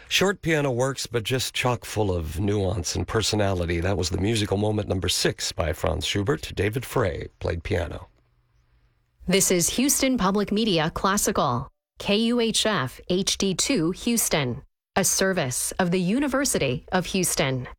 Short piano works, but just chock full of nuance and personality. That was the musical moment number 6 by Franz Schubert. David Frey played piano. This is Houston Public Media Classical, KUHF HD2 Houston, a service of the University of Houston.